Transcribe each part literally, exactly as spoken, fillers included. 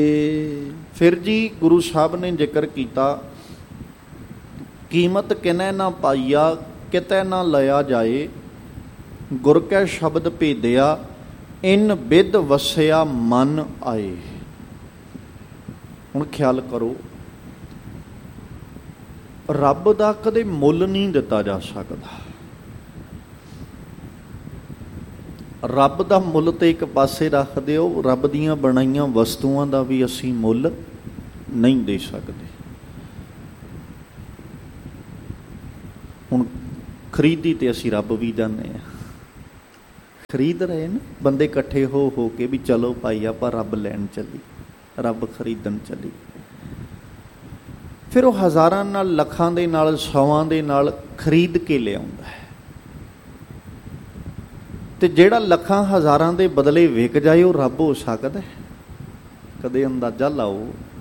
फिर जी गुरु साहब ने जिक्र किया, कीमत किनै ना पाइया कितै ना लया जाए, गुर कै शब्द भेदिया इन बिद वसिया मन आए। हुण ख्याल करो, रब दा कदे मुल नहीं दिता जा सकता। रब दा मुल तो एक पासे रख दिओ, रब दियां बनाईयां वस्तुआं दा भी असीं मुल नहीं दे सकते। हुण खरीदी ते असीं रब भी जाने आ, खरीद रहे न बंदे इकट्ठे हो हो के भी चलो भाई आपां रब लैण चली, रब खरीदण चली। फिर वह हज़ारां नाल लखां दे नाल सौवां दे नाल खरीद के लिआउंदा है, ते जिहड़ा लखां हज़ारां दे बदले विक जाए वो रब हो सकदा है? कदे अंदाजा लाओ।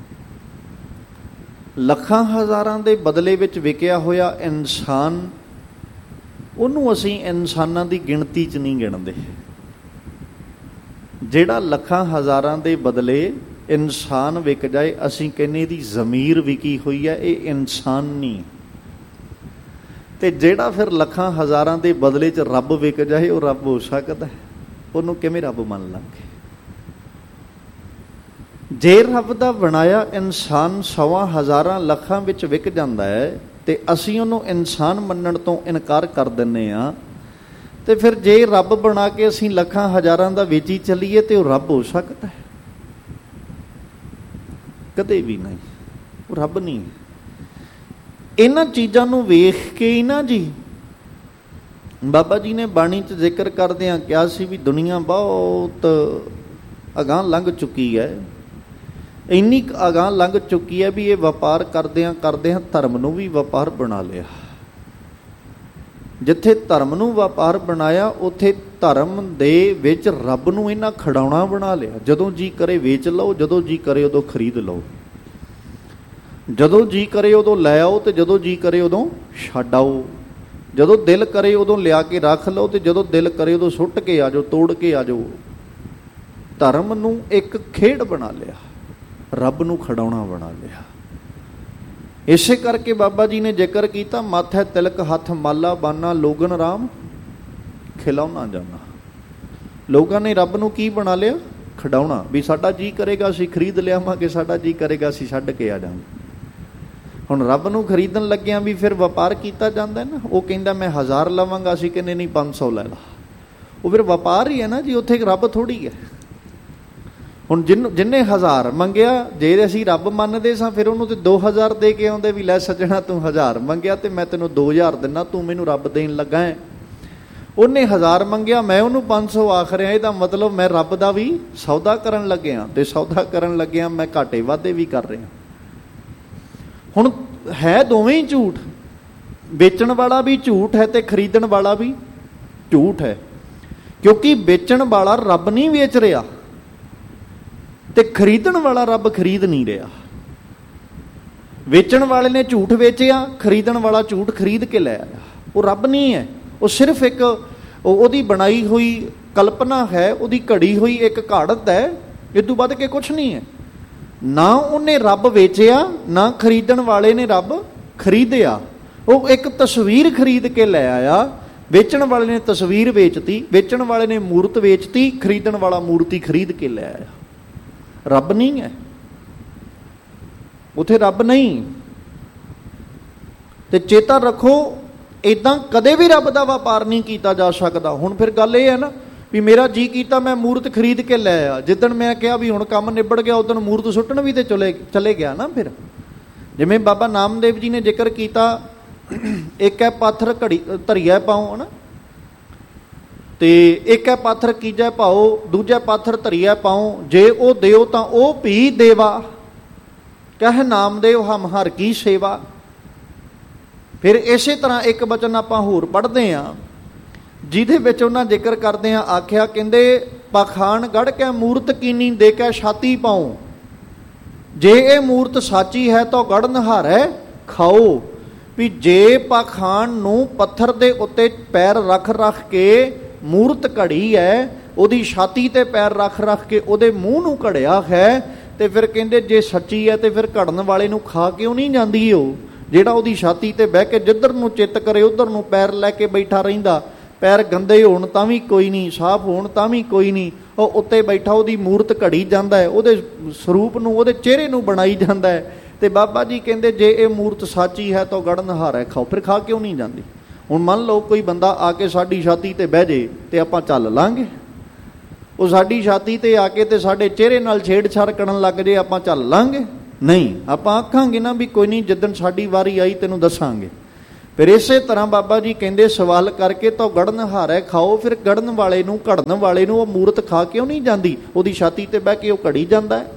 लखां हज़ारां दे बदले विच विकिया होया इंसान, उहनूं असीं इंसानां दी गिणती च नहीं गिणदे। जिहड़ा लखां हज़ारां दे बदले इंसान विक जाए, असीं कहने दी ज़मीर विकी हुई है, ये इंसान नहीं। ते जिहड़ा फिर लखां हज़ारां दे बदले च रब विक जाए वो रब हो सकदा है? उहनूं किवें रब मन लांगे? जे रब दा बनाया इंसान सौवां हज़ारां लखां विच विक जांदा है ते असीं उहनूं इंसान मन्नण तो इनकार कर दिंदे आ, ते फिर जे रब बना के असीं लखां हज़ारां दा वेची चलीए ते वो रब हो सकदा है? कदे भी नहीं, वो रब नहीं। इन्हां चीज़ां नूं वेख के ही ना जी बाबा जी ने बाणी च जिक्र करदिआं कहा सी भी दुनिया बहुत अगांह लंघ चुकी है, इन्नी अगांह लंघ चुकी है भी ये वपार करदिआं करदिआं धर्म नूं भी वपार बना लिया। जिथे धर्म नूं वपार बनाया उत्थे धर्म दे विच रब नूं इन्हां खड़ाउणा बना लिया। जदों जी करे वेच लो, जदों जी करे उदों खरीद लो, जदों जी करे उदों लै आओ ते जदों जी करे उदों छड्ड आओ, जदों दिल करे उदों लिया के रख लो ते जदों दिल करे उदों सुट के आ जाओ, तोड़ के आ जाओ। धर्म नूं एक खेड बना लिया, रब नूं खड़ाउणा बना लिया। इसे करके बाबा जी ने जिक्र किया, माथे तिलक हथ माला बाना लोगन राम खिलाउना जाना। लोगों ने रब नूं की बना लिया? खड़ाउणा। भी साडा जी करेगा असीं खरीद लिआवांगे, साडा जी करेगा असीं छड्ड के आ जावांगे। हुण रब नूं खरीदण लग्गिआं भी फिर वपार कीता जांदा है ना। वो कहंदा मैं हज़ार लवांगा, असीं कहंदे नहीं पाँच सौ लै ला। वो फिर वपार ही है ना जी, उत्थे रब थोड़ी है। हुण जिन जिन्ने हज़ार मंगिया, जे असीं रब मनदे सां फिर उहनूं ते दो हज़ार दे के आउंदे भी लै सज्जणा तूं हज़ार मंगिया ते मैं तैनूं दो हज़ार दिन्ना, तूं मैनूं रब देण लगा है। उन्हें हज़ार मंगिया, मैं उन्होंने पाँच सौ आख रहा, इसका मतलब मैं रब का भी सौदा करन लग्या, ते सौदा करन लग्या मैं घाटे वाधे भी कर रहा। हुण है दोवें ही झूठ, बेचण वाला भी झूठ है ते खरीदण वाला भी झूठ है, क्योंकि बेचण वाला रब नहीं बेच रहा ते खरीदण वाला रब खरीद नहीं रहा। बेचण वाले ने झूठ बेचिया, खरीदण वाला झूठ खरीद के लै आया। वो रब नहीं है, वो सिर्फ एक ओदी बनाई हुई कल्पना है, ओदी घड़ी हुई एक घाड़त है, इदू वध के कुछ नहीं है। ना उन्हें रब वेचिया, ना खरीदण वाले ने रब खरीदिया। वो एक तस्वीर खरीद के लै आया, बेचण वाले ने तस्वीर बेचती, बेचण वाले ने मूर्त बेचती, खरीदण वाला मूर्ति खरीद के लै आया। रब नहीं है, उथे रब नहीं। ते चेता रखो, इदां कदे भी रब का व्यापार नहीं किया जा सकता। हुण फिर गल यह है ना भी मेरा जी कीता मैं मूर्त खरीद के लै आ, जिदन मैं कहा भी हुण काम निबड़ गया उदन मूर्त सुट्टण भी तो चले चले गया ना। फिर जिवें बाबा नामदेव जी ने जिक्र किया, एक है पाथर घड़ी धरिया पाओ है ना, तो एक है पाथर कीजै पाओ, दूजा पाथर धरिया पाओ, जे ओ देओ तां ओ भी देवा, कह नामदेव हम हर की सेवा। फिर इसे तरह एक बचन आपां होर पढ़ते हैं, जिहदे विच उन्हां जिक्र करते हैं, आख्या कहंदे पाखान गढ़ कै मूरत कीनी दे कै छाती पाओ, जे ये मूरत साची है तो गढ़ नहारै खाओ। भी जे पाखान नूं पत्थर दे उत्ते पैर रख रख के मूरत घड़ी है, ਉਹਦੀ ਛਾਤੀ ਤੇ ਪੈਰ ਰੱਖ ਰੱਖ ਕੇ ਉਹਦੇ ਮੂੰਹ ਨੂੰ ਘੜਿਆ ਹੈ ਤੇ ਫਿਰ ਕਹਿੰਦੇ ਜੇ ਸੱਚੀ ਹੈ ਤੇ ਫਿਰ ਘੜਨ ਵਾਲੇ ਨੂੰ ਖਾ ਕਿਉਂ ਨਹੀਂ ਜਾਂਦੀ ਉਹ, ਜਿਹੜਾ ਉਹਦੀ ਛਾਤੀ ਤੇ ਬਹਿ ਕੇ ਜਿੱਧਰ ਨੂੰ ਚਿੱਤ ਕਰੇ ਉਧਰ ਨੂੰ ਪੈਰ ਲੈ ਕੇ ਬੈਠਾ ਰਹਿੰਦਾ। ਪੈਰ ਗੰਦੇ ਹੋਣ ਤਾਂ ਵੀ ਕੋਈ ਨਹੀਂ, ਸਾਫ਼ ਹੋਣ ਤਾਂ ਵੀ ਕੋਈ ਨਹੀਂ, ਉਹ ਉੱਤੇ ਬੈਠਾ ਉਹਦੀ ਮੂਰਤ ਘੜੀ ਜਾਂਦਾ ਹੈ, ਉਹਦੇ ਸਰੂਪ ਨੂੰ, ਉਹਦੇ ਚਿਹਰੇ ਨੂੰ ਬਣਾਈ ਜਾਂਦਾ ਹੈ। ਤੇ ਬਾਬਾ ਜੀ ਕਹਿੰਦੇ ਜੇ ਇਹ ਮੂਰਤ ਸੱਚੀ ਹੈ ਤਾਂ ਗੜਨਹਾਰ ਹੈ, ਖਾਓ। ਫਿਰ ਖਾ ਕਿਉਂ ਨਹੀਂ ਜਾਂਦੀ? ਹੁਣ ਮੰਨ ਲਓ ਕੋਈ ਬੰਦਾ ਆ ਕੇ ਸਾਡੀ ਛਾਤੀ ਤੇ ਬਹਿ ਜੇ ਤੇ ਆਪਾਂ ਚੱਲ ਲਾਂਗੇ? ਉਹ ਸਾਡੀ ਛਾਤੀ ਤੇ ਆ ਕੇ ਤੇ ਸਾਡੇ ਚਿਹਰੇ ਨਾਲ ਛੇੜਛਾੜ ਕਰਨ ਲੱਗ ਜੇ, ਆਪਾਂ ਚੱਲ ਲਾਂਗੇ? ਨਹੀਂ, ਆਪਾਂ ਆਖਾਂਗੇ ਨਾ ਵੀ ਕੋਈ ਨਹੀਂ, ਜਿੱਦਣ ਸਾਡੀ ਵਾਰੀ ਆਈ ਤੈਨੂੰ ਦੱਸਾਂਗੇ। ਫਿਰ ਇਸੇ ਤਰ੍ਹਾਂ ਬਾਬਾ ਜੀ ਕਹਿੰਦੇ ਸਵਾਲ ਕਰਕੇ ਤਾਂ ਗੜਨਹਾਰ ਹੈ, ਖਾਓ। ਫਿਰ ਗੜਨ ਵਾਲੇ ਨੂੰ, ਘੜਨ ਵਾਲੇ ਨੂੰ ਉਹ ਮੂਰਤ ਖਾ ਕਿਉਂ ਨਹੀਂ ਜਾਂਦੀ? ਉਹਦੀ ਛਾਤੀ ਤੇ ਬਹਿ ਕੇ ਉਹ ਘੜੀ ਜਾਂਦਾ ਹੈ।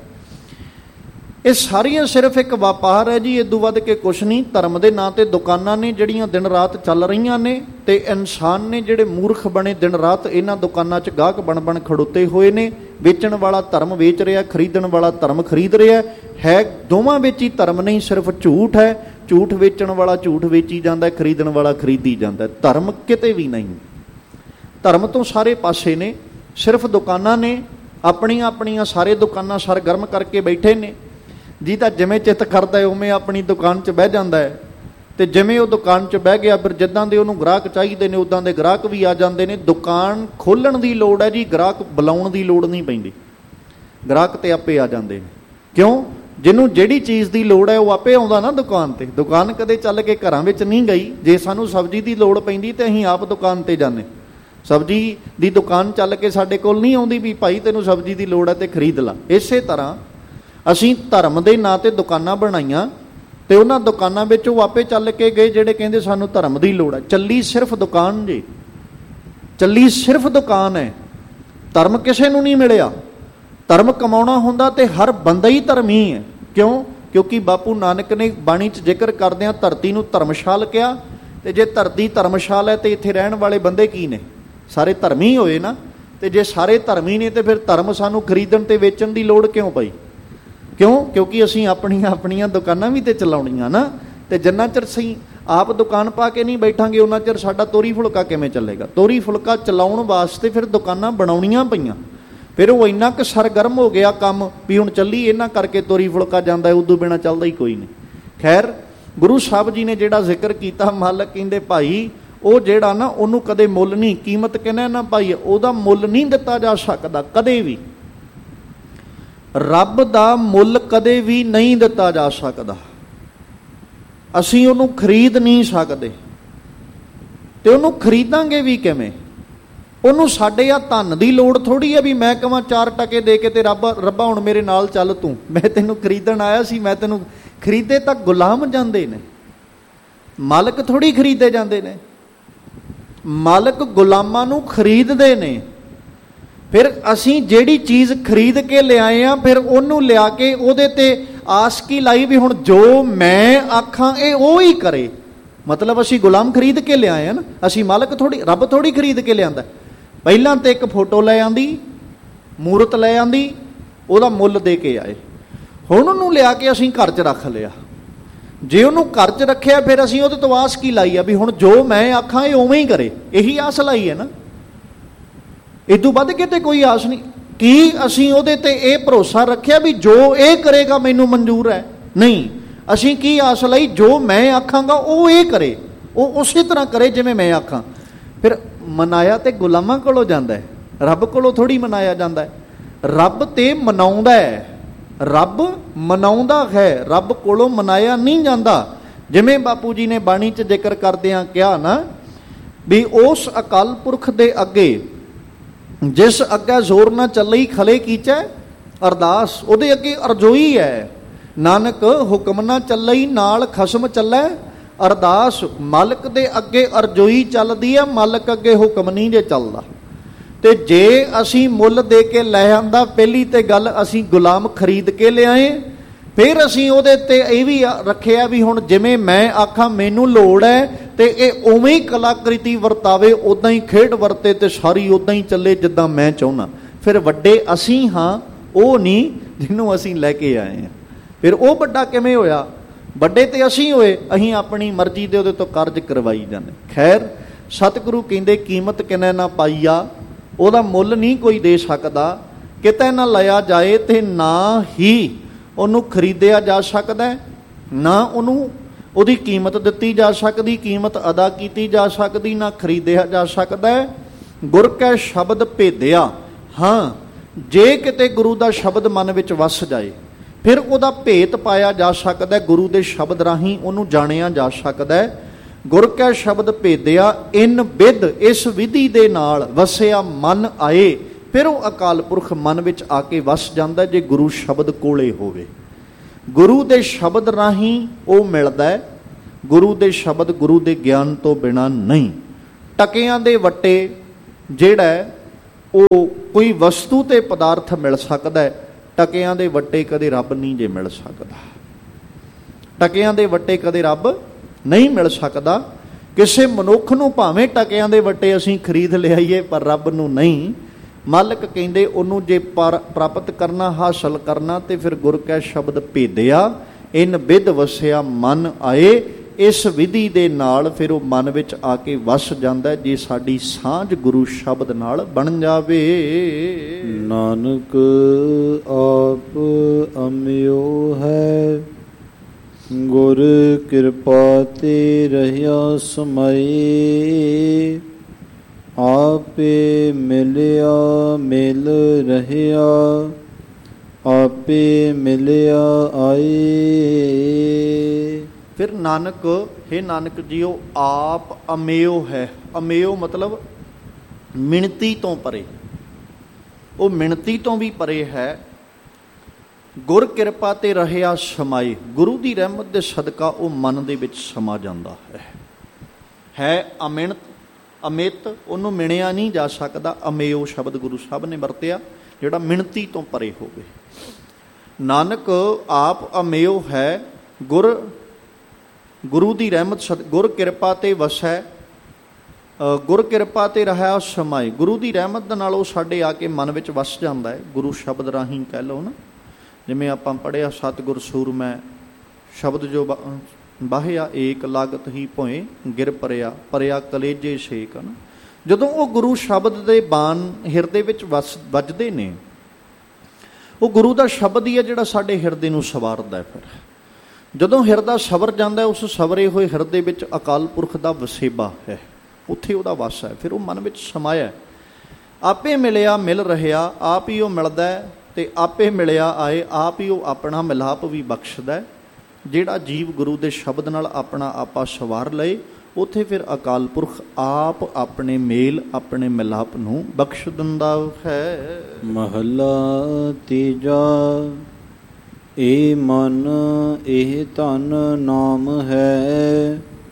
ਇਹ ਸਾਰੀਆਂ ਸਿਰਫ ਇੱਕ ਵਪਾਰ ਹੈ ਜੀ, ਇਦੋਂ ਵੱਧ ਕੇ ਕੁਛ ਨਹੀਂ। ਧਰਮ ਦੇ ਨਾਂ ਤੇ ਦੁਕਾਨਾਂ ਨੇ ਜਿਹੜੀਆਂ ਦਿਨ ਰਾਤ ਚੱਲ ਰਹੀਆਂ ਨੇ, ਤੇ ਇਨਸਾਨ ਨੇ ਜਿਹੜੇ ਮੂਰਖ ਬਣੇ ਦਿਨ ਰਾਤ ਇਹਨਾਂ ਦੁਕਾਨਾਂ 'ਚ ਗਾਹਕ ਬਣ ਬਣ ਖੜੋਤੇ ਹੋਏ ਨੇ। ਵੇਚਣ ਵਾਲਾ ਧਰਮ ਵੇਚ ਰਿਹਾ, ਖਰੀਦਣ ਵਾਲਾ ਧਰਮ ਖਰੀਦ ਰਿਹਾ ਹੈ। ਦੋਵਾਂ ਵਿੱਚ ਹੀ ਧਰਮ ਨਹੀਂ, ਸਿਰਫ ਝੂਠ ਹੈ। ਝੂਠ ਵੇਚਣ ਵਾਲਾ ਝੂਠ ਵੇਚੀ ਜਾਂਦਾ, ਖਰੀਦਣ ਵਾਲਾ ਖਰੀਦੀ ਜਾਂਦਾ। ਧਰਮ ਕਿਤੇ ਵੀ ਨਹੀਂ। ਧਰਮ ਤੋਂ ਸਾਰੇ ਪਾਸੇ ਨੇ, ਸਿਰਫ ਦੁਕਾਨਾਂ ਨੇ ਆਪਣੀਆਂ ਆਪਣੀਆਂ। ਸਾਰੇ ਦੁਕਾਨਾਂ ਸਰਗਰਮ ਕਰਕੇ ਬੈਠੇ ਨੇ। ਜੀ ਤਾਂ ਜਿਵੇਂ ਚਿੱਤ ਕਰਦਾ ਹੈ ਉਵੇਂ ਆਪਣੀ ਦੁਕਾਨ 'ਚ ਬਹਿ ਜਾਂਦਾ ਹੈ, ਤੇ ਜਿਵੇਂ ਉਹ ਦੁਕਾਨ 'ਚ ਬਹਿ ਗਿਆ ਫਿਰ ਜਿੱਦਾਂ ਦੇ ਉਹਨੂੰ ਗ੍ਰਾਹਕ ਚਾਹੀਦੇ ਨੇ ਉੱਦਾਂ ਦੇ ਗ੍ਰਾਹਕ ਵੀ ਆ ਜਾਂਦੇ ਨੇ। ਦੁਕਾਨ ਖੋਲ੍ਹਣ ਦੀ ਲੋੜ ਹੈ ਜੀ, ਗ੍ਰਾਹਕ ਬੁਲਾਉਣ ਦੀ ਲੋੜ ਨਹੀਂ ਪੈਂਦੀ। ਗ੍ਰਾਹਕ ਤੇ ਆਪੇ ਆ ਜਾਂਦੇ ਨੇ। ਕਿਉਂ? ਜਿਹਨੂੰ ਜਿਹੜੀ ਚੀਜ਼ ਦੀ ਲੋੜ ਹੈ ਉਹ ਆਪੇ ਆਉਂਦਾ ਨਾ ਦੁਕਾਨ ਤੇ। ਦੁਕਾਨ ਕਦੇ ਚੱਲ ਕੇ ਘਰਾਂ ਵਿੱਚ ਨਹੀਂ ਗਈ। ਜੇ ਸਾਨੂੰ ਸਬਜ਼ੀ ਦੀ ਲੋੜ ਪੈਂਦੀ ਤੇ ਅਸੀਂ ਆਪ ਦੁਕਾਨ ਤੇ ਜਾਂਦੇ। ਸਬਜ਼ੀ ਦੀ ਦੁਕਾਨ ਚੱਲ ਕੇ ਸਾਡੇ ਕੋਲ ਨਹੀਂ ਆਉਂਦੀ ਵੀ ਭਾਈ ਤੈਨੂੰ ਸਬਜ਼ੀ ਦੀ ਲੋੜ ਹੈ ਤੇ ਖਰੀਦ ਲਾ। ਇਸੇ ਤਰ੍ਹਾਂ ਅਸੀਂ ਧਰਮ ਦੇ ਨਾਂ ਤੇ ਦੁਕਾਨਾਂ ਬਣਾਈਆਂ, ਤੇ ਉਹਨਾਂ ਦੁਕਾਨਾਂ ਵਿੱਚ ਉਹ ਆਪੇ ਚੱਲ ਕੇ ਗਏ ਜਿਹੜੇ ਕਹਿੰਦੇ ਸਾਨੂੰ ਧਰਮ ਦੀ ਲੋੜ ਹੈ। ਚੱਲੀ ਸਿਰਫ ਦੁਕਾਨ ਜੀ, ਚੱਲੀ ਸਿਰਫ ਦੁਕਾਨ ਹੈ। ਧਰਮ ਕਿਸੇ ਨੂੰ ਨਹੀਂ ਮਿਲਿਆ। ਧਰਮ ਕਮਾਉਣਾ ਹੁੰਦਾ ਤੇ ਹਰ ਬੰਦਾ ਹੀ ਧਰਮੀ ਹੈ। ਕਿਉਂ? ਕਿਉਂਕਿ ਬਾਪੂ ਨਾਨਕ ਨੇ ਬਾਣੀ 'ਚ ਜ਼ਿਕਰ ਕਰਦਿਆਂ ਧਰਤੀ ਨੂੰ ਧਰਮਸ਼ਾਲ ਕਿਹਾ। ਤੇ ਜੇ ਧਰਤੀ ਧਰਮਸ਼ਾਲ ਹੈ ਤੇ ਇੱਥੇ ਰਹਿਣ ਵਾਲੇ ਬੰਦੇ ਕੀ ਨੇ? ਸਾਰੇ ਧਰਮੀ ਹੋਏ ਨਾ। ਤੇ ਜੇ ਸਾਰੇ ਧਰਮੀ ਨੇ ਤੇ ਫਿਰ ਧਰਮ ਸਾਨੂੰ ਖਰੀਦਣ ਤੇ ਵੇਚਣ ਦੀ ਲੋੜ ਕਿਉਂ ਪਈ? ਕਿਉਂ? ਕਿਉਂਕਿ ਅਸੀਂ ਆਪਣੀਆਂ ਆਪਣੀਆਂ ਦੁਕਾਨਾਂ ਵੀ ਤੇ ਚਲਾਉਣੀਆਂ ਨਾ। ਤੇ ਜਿੰਨਾ ਚਿਰ ਅਸੀਂ ਆਪ ਦੁਕਾਨ ਪਾ ਕੇ ਨਹੀਂ ਬੈਠਾਂਗੇ ਉਹਨਾਂ ਚਿਰ ਸਾਡਾ ਤੋਰੀ ਫੁਲਕਾ ਕਿਵੇਂ ਚੱਲੇਗਾ? ਤੋਰੀ ਫੁਲਕਾ ਚਲਾਉਣ ਵਾਸਤੇ ਫਿਰ ਦੁਕਾਨਾਂ ਬਣਾਉਣੀਆਂ ਪਈਆਂ। ਫਿਰ ਉਹ ਇੰਨਾ ਕੁ ਸਰਗਰਮ ਹੋ ਗਿਆ ਕੰਮ ਵੀ ਹੁਣ ਚੱਲੀ ਇਹਨਾਂ ਕਰਕੇ ਤੋਰੀ ਫੁਲਕਾ ਜਾਂਦਾ, ਉਦੋਂ ਬਿਨਾਂ ਚੱਲਦਾ ਹੀ ਕੋਈ ਨਹੀਂ। ਖੈਰ, ਗੁਰੂ ਸਾਹਿਬ ਜੀ ਨੇ ਜਿਹੜਾ ਜ਼ਿਕਰ ਕੀਤਾ, ਮਾਲਕ ਕਹਿੰਦੇ ਭਾਈ ਉਹ ਜਿਹੜਾ ਨਾ ਉਹਨੂੰ ਕਦੇ ਮੁੱਲ ਨਹੀਂ, ਕੀਮਤ ਕਹਿੰਦਾ ਨਾ ਭਾਈ, ਉਹਦਾ ਮੁੱਲ ਨਹੀਂ ਦਿੱਤਾ ਜਾ ਸਕਦਾ ਕਦੇ ਵੀ। ਰੱਬ ਦਾ ਮੁੱਲ ਕਦੇ ਵੀ ਨਹੀਂ ਦਿੱਤਾ ਜਾ ਸਕਦਾ। ਅਸੀਂ ਉਹਨੂੰ ਖਰੀਦ ਨਹੀਂ ਸਕਦੇ, ਤੇ ਉਹਨੂੰ ਖਰੀਦਾਂਗੇ ਵੀ ਕਿਵੇਂ? ਉਹਨੂੰ ਸਾਡੇ ਆ ਧਨ ਦੀ ਲੋੜ ਥੋੜ੍ਹੀ ਹੈ ਵੀ ਮੈਂ ਕਹਾਂ ਚਾਰ ਟਕੇ ਦੇ ਕੇ ਤੇ ਰੱਬ ਰੱਬਾ ਹੁਣ ਮੇਰੇ ਨਾਲ ਚੱਲ, ਤੂੰ ਮੈਂ ਤੈਨੂੰ ਖਰੀਦਣ ਆਇਆ ਸੀ, ਮੈਂ ਤੈਨੂੰ ਖਰੀਦੇ। ਤਾਂ ਗੁਲਾਮ ਜਾਂਦੇ ਨੇ, ਮਾਲਕ ਥੋੜ੍ਹੀ ਖਰੀਦੇ ਜਾਂਦੇ ਨੇ। ਮਾਲਕ ਗੁਲਾਮਾਂ ਨੂੰ ਖਰੀਦਦੇ ਨੇ। ਫਿਰ ਅਸੀਂ ਜਿਹੜੀ ਚੀਜ਼ ਖਰੀਦ ਕੇ ਲਿਆਏ ਆ, ਫਿਰ ਉਹਨੂੰ ਲਿਆ ਕੇ ਉਹਦੇ ਤੇ ਆਸ ਕੀ ਲਾਈ ਵੀ ਹੁਣ ਜੋ ਮੈਂ ਆਖਾਂ ਇਹ ਉਹ ਹੀ ਕਰੇ। ਮਤਲਬ ਅਸੀਂ ਗੁਲਾਮ ਖਰੀਦ ਕੇ ਲਿਆਏ ਆ ਨਾ, ਅਸੀਂ ਮਾਲਕ ਥੋੜੀ, ਰੱਬ ਥੋੜੀ ਖਰੀਦ ਕੇ ਲਿਆਂਦਾ। ਪਹਿਲਾਂ ਤੇ ਇੱਕ ਫੋਟੋ ਲੈ ਆਂਦੀ, ਮੂਰਤ ਲੈ ਆਂਦੀ, ਉਹਦਾ ਮੁੱਲ ਦੇ ਕੇ ਆਏ। ਹੁਣ ਉਹਨੂੰ ਲਿਆ ਕੇ ਅਸੀਂ ਘਰ 'ਚ ਰੱਖ ਲਿਆ। ਜੇ ਉਹਨੂੰ ਘਰ 'ਚ ਰੱਖਿਆ ਫਿਰ ਅਸੀਂ ਉਹਦੇ ਤੋਂ ਆਸ ਕੀ ਲਾਈ ਆ ਵੀ ਹੁਣ ਜੋ ਮੈਂ ਆਖਾਂ ਇਹ ਉਵੇਂ ਹੀ ਕਰੇ। ਇਹੀ ਆਸ ਲਾਈ ਹੈ ਨਾ। ਇਦੋਂ ਵੱਧ ਕੇ ਤੇ ਕੋਈ ਆਸ ਨਹੀਂ। ਕੀ ਅਸੀਂ ਉਹਦੇ ਤੇ ਇਹ ਭਰੋਸਾ ਰੱਖਿਆ ਵੀ ਜੋ ਇਹ ਕਰੇਗਾ ਮੈਨੂੰ ਮਨਜ਼ੂਰ ਹੈ? ਨਹੀਂ। ਅਸੀਂ ਕੀ ਆਸ ਲਈ? ਜੋ ਮੈਂ ਆਖਾਂਗਾ ਉਹ ਇਹ ਕਰੇ, ਉਹ ਉਸੇ ਤਰ੍ਹਾਂ ਕਰੇ ਜਿਵੇਂ ਮੈਂ ਆਖਾਂ। ਫਿਰ ਮਨਾਇਆ ਤੇ ਗੁਲਾਮਾਂ ਕੋਲੋਂ ਜਾਂਦਾ ਹੈ, ਰੱਬ ਕੋਲੋਂ ਥੋੜ੍ਹੀ ਮਨਾਇਆ ਜਾਂਦਾ ਹੈ। ਰੱਬ ਤੇ ਮਨਾਉਂਦਾ ਹੈ, ਰੱਬ ਮਨਾਉਂਦਾ ਹੈ, ਰੱਬ ਕੋਲੋਂ ਮਨਾਇਆ ਨਹੀਂ ਜਾਂਦਾ। ਜਿਵੇਂ ਬਾਪੂ ਜੀ ਨੇ ਬਾਣੀ 'ਚ ਜ਼ਿਕਰ ਕਰਦਿਆਂ ਕਿਹਾ ਨਾ ਵੀ ਉਸ ਅਕਾਲ ਪੁਰਖ ਦੇ ਅੱਗੇ ਜਿਸ ਅੱਗੇ ਜ਼ੋਰ ਨਾ ਚੱਲਈ ਖਲੇ ਕੀਚੈ ਅਰਦਾਸ, ਉਹਦੇ ਅੱਗੇ ਅਰਜ਼ੋਈ ਹੈ। ਨਾਨਕ ਹੁਕਮ ਨਾ ਚੱਲਈ ਨਾਲ ਖਸਮ ਚੱਲੈ ਅਰਦਾਸ। ਮਾਲਕ ਦੇ ਅੱਗੇ ਅਰਜ਼ੋਈ ਚੱਲਦੀ ਹੈ, ਮਾਲਕ ਅੱਗੇ ਹੁਕਮ ਨਹੀਂ ਜੇ ਚੱਲਦਾ। ਤੇ ਜੇ ਅਸੀਂ ਮੁੱਲ ਦੇ ਕੇ ਲੈ ਆਂਦਾ, ਪਹਿਲੀ ਤੇ ਗੱਲ ਅਸੀਂ ਗੁਲਾਮ ਖਰੀਦ ਕੇ ਲਿਆਏ। ਫਿਰ ਅਸੀਂ ਉਹਦੇ ਤੇ ਇਹ ਵੀ ਰੱਖਿਆ ਵੀ ਹੁਣ ਜਿਵੇਂ ਮੈਂ ਆਖਾਂ ਮੈਨੂੰ ਲੋੜ ਹੈ ਤੇ ਇਹ ਉਵੇਂ ਹੀ ਕਲਾਕ੍ਰਿਤੀ ਵਰਤਾਵੇ, ਉੱਦਾਂ ਹੀ ਖੇਡ ਵਰਤੇ ਤੇ ਸਾਰੀ ਉੱਦਾਂ ਹੀ ਚੱਲੇ ਜਿੱਦਾਂ ਮੈਂ ਚਾਹੁੰਦਾ। ਫਿਰ ਵੱਡੇ ਅਸੀਂ ਹਾਂ, ਉਹ ਨਹੀਂ ਜਿਹਨੂੰ ਅਸੀਂ ਲੈ ਕੇ ਆਏ ਹਾਂ। ਫਿਰ ਉਹ ਵੱਡਾ ਕਿਵੇਂ ਹੋਇਆ? ਵੱਡੇ ਤੇ ਅਸੀਂ ਹੋਏ, ਅਸੀਂ ਆਪਣੀ ਮਰਜ਼ੀ ਦੇ ਉਹਦੇ ਤੋਂ ਕਰਜ਼ ਕਰਵਾਈ ਜਾਂਦੇ। ਖੈਰ, ਸਤਿਗੁਰੂ ਕਹਿੰਦੇ ਕੀਮਤ ਕਿਨੇ ਨਾ ਪਾਈਆ, ਉਹਦਾ ਮੁੱਲ ਨਹੀਂ ਕੋਈ ਦੇ ਸਕਦਾ। ਕਿਤੇ ਨਾ ਲਿਆ ਜਾਏ ਤੇ ਨਾ ਹੀ ਉਹਨੂੰ ਖਰੀਦਿਆ ਜਾ ਸਕਦਾ, ਨਾ ਉਹਨੂੰ ਉਹਦੀ ਕੀਮਤ ਦਿੱਤੀ ਜਾ ਸਕਦੀ, ਕੀਮਤ ਅਦਾ ਕੀਤੀ ਜਾ ਸਕਦੀ, ਨਾ ਖਰੀਦਿਆ ਜਾ ਸਕਦਾ। ਗੁਰ ਕੈ ਸ਼ਬਦ ਭੇਦਿਆ, ਹਾਂ ਜੇ ਕਿਤੇ ਗੁਰੂ ਦਾ ਸ਼ਬਦ ਮਨ ਵਿੱਚ ਵਸ ਜਾਏ ਫਿਰ ਉਹਦਾ ਭੇਤ ਪਾਇਆ ਜਾ ਸਕਦਾ, ਗੁਰੂ ਦੇ ਸ਼ਬਦ ਰਾਹੀਂ ਉਹਨੂੰ ਜਾਣਿਆ ਜਾ ਸਕਦਾ। ਗੁਰ ਕੈ ਸ਼ਬਦ ਭੇਦਿਆ ਇਨ ਵਿਧ, ਇਸ ਵਿਧੀ ਦੇ ਨਾਲ ਵਸਿਆ ਮਨ ਆਏ, ਫਿਰ ਉਹ ਅਕਾਲ ਪੁਰਖ ਮਨ ਵਿੱਚ ਆ ਕੇ ਵਸ ਜਾਂਦਾ ਜੇ ਗੁਰੂ ਸ਼ਬਦ ਕੋਲੇ ਹੋਵੇ। ਗੁਰੂ ਦੇ ਸ਼ਬਦ ਰਾਹੀਂ ਉਹ ਮਿਲਦਾ ਹੈ, ਗੁਰੂ ਦੇ ਸ਼ਬਦ ਗੁਰੂ ਦੇ ਗਿਆਨ ਤੋਂ ਬਿਨਾਂ ਨਹੀਂ। ਟਕਿਆਂ ਦੇ ਵੱਟੇ ਜਿਹੜਾ ਉਹ ਕੋਈ ਵਸਤੂ ਤੇ ਪਦਾਰਥ ਮਿਲ ਸਕਦਾ, ਟਕਿਆਂ ਦੇ ਵੱਟੇ ਕਦੇ ਰੱਬ ਨਹੀਂ ਜੇ ਮਿਲ ਸਕਦਾ। ਟਕਿਆਂ ਦੇ ਵੱਟੇ ਕਦੇ ਰੱਬ ਨਹੀਂ ਮਿਲ ਸਕਦਾ। ਕਿਸੇ ਮਨੁੱਖ ਨੂੰ ਭਾਵੇਂ ਟਕਿਆਂ ਦੇ ਵੱਟੇ ਅਸੀਂ ਖਰੀਦ ਲਿਆਈਏ ਪਰ ਰੱਬ ਨੂੰ ਨਹੀਂ। ਮਾਲਕ ਕਹਿੰਦੇ ਉਹਨੂੰ ਜੇ ਪਰ ਪ੍ਰਾਪਤ ਕਰਨਾ, ਹਾਸਲ ਕਰਨਾ, ਤੇ ਫਿਰ ਗੁਰ ਕੈ ਸ਼ਬਦ ਭੇਦਿਆ ਇਨ ਵਿਧ ਵਸਿਆ ਮਨ ਆਏ। ਇਸ ਵਿਧੀ ਦੇ ਨਾਲ ਫਿਰ ਉਹ ਮਨ ਵਿੱਚ ਆ ਕੇ ਵਸ ਜਾਂਦਾ ਜੇ ਸਾਡੀ ਸਾਂਝ ਗੁਰੂ ਸ਼ਬਦ ਨਾਲ ਬਣ ਜਾਵੇ। ਨਾਨਕ ਆਪ ਅਮਿਓ ਹੈ, ਗੁਰ ਕਿਰਪਾ ਤੇ ਰਹਿਆ ਸਮਾਈ। ਆਪੇ ਮਿਲਿਆ ਮਿਲ ਰਹਿਆ, ਆਪੇ ਮਿਲਿਆ ਆਏ। ਫਿਰ ਨਾਨਕ, ਹੇ ਨਾਨਕ ਜੀਓ, ਆਪ ਅਮੇਯ ਹੈ। ਅਮੇਯ ਮਤਲਬ ਮਿਣਤੀ ਤੋਂ ਪਰੇ, ਉਹ ਮਿਣਤੀ ਤੋਂ ਵੀ ਪਰੇ ਹੈ। ਗੁਰ ਕਿਰਪਾ ਤੇ ਰਹਿਆ ਸਮਾਏ, ਗੁਰੂ ਦੀ ਰਹਿਮਤ ਦੇ ਸਦਕਾ ਉਹ ਮਨ ਦੇ ਵਿੱਚ ਸਮਾ ਜਾਂਦਾ ਹੈ। ਹੈ ਅਮਿਣਤ, ਅਮਿਤ, ਉਹਨੂੰ ਮਿਣਿਆ ਨਹੀਂ ਜਾ ਸਕਦਾ। ਅਮੇਯ ਸ਼ਬਦ ਗੁਰੂ ਸਾਹਿਬ ਨੇ ਵਰਤਿਆ ਜਿਹੜਾ ਮਿਣਤੀ ਤੋਂ ਪਰੇ ਹੋਵੇ। ਨਾਨਕ ਆਪ ਅਮੇਯ ਹੈ, ਗੁਰ ਗੁਰੂ ਦੀ ਰਹਿਮਤ ਸਦ ਗੁਰ ਕਿਰਪਾ ਤੇ ਵਸੈ, ਗੁਰ ਕਿਰਪਾ ਤੇ ਰਹਿਆ ਸਮਾਏ। ਗੁਰੂ ਦੀ ਰਹਿਮਤ ਦੇ ਨਾਲ ਉਹ ਸਾਡੇ ਆ ਕੇ ਮਨ ਵਿੱਚ ਵਸ ਜਾਂਦਾ ਹੈ। ਗੁਰੂ ਸ਼ਬਦ ਰਾਹੀਂ ਕਹਿ ਲਓ ਨਾ, ਜਿਵੇਂ ਆਪਾਂ ਪੜ੍ਹਿਆ ਸਤਿਗੁਰ ਸੂਰਮੈ ਸ਼ਬਦ ਜੋ ਬਾਹਿਆ ਏਕ ਲਾਗਤ ਹੀ ਭੋਏ ਗਿਰ ਪਰਿਆ, ਪਰਿਆ ਕਲੇਜੇ ਛੇਕ। ਨਾ ਜਦੋਂ ਉਹ ਗੁਰੂ ਸ਼ਬਦ ਦੇ ਬਾਣ ਹਿਰਦੇ ਵਿੱਚ ਵਸ ਵੱਜਦੇ ਨੇ, ਉਹ ਗੁਰੂ ਦਾ ਸ਼ਬਦ ਹੀ ਹੈ ਜਿਹੜਾ ਸਾਡੇ ਹਿਰਦੇ ਨੂੰ ਸਵਾਰਦਾ। ਫਿਰ ਜਦੋਂ ਹਿਰਦਾ ਸਵਰ ਜਾਂਦਾ, ਉਸ ਸਵਰੇ ਹੋਏ ਹਿਰਦੇ ਵਿੱਚ ਅਕਾਲ ਪੁਰਖ ਦਾ ਵਸੇਬਾ ਹੈ, ਉੱਥੇ ਉਹਦਾ ਵਸ ਹੈ, ਫਿਰ ਉਹ ਮਨ ਵਿੱਚ ਸਮਾਇਆ। ਆਪੇ ਮਿਲਿਆ ਮਿਲ ਰਹਿਆ, ਆਪ ਹੀ ਉਹ ਮਿਲਦਾ ਤੇ ਆਪੇ ਮਿਲਿਆ ਆਏ, ਆਪ ਹੀ ਉਹ ਆਪਣਾ ਮਿਲਾਪ ਵੀ ਬਖਸ਼ਦਾ। ਜਿਹੜਾ ਜੀਵ ਗੁਰੂ ਦੇ ਸ਼ਬਦ ਨਾਲ ਆਪਣਾ ਆਪਾ ਸਵਾਰ ਲਏ, ਉੱਥੇ ਫਿਰ ਅਕਾਲ ਪੁਰਖ ਆਪ ਆਪਣੇ ਮੇਲ, ਆਪਣੇ ਮਿਲਾਪ ਨੂੰ ਬਖਸ਼ ਦਿੰਦਾ ਹੈ। ਮਹੱਲਾ ਤੀਜਾ। ਇਹ ਮਨ ਇਹ ਧਨ ਨਾਮ ਹੈ,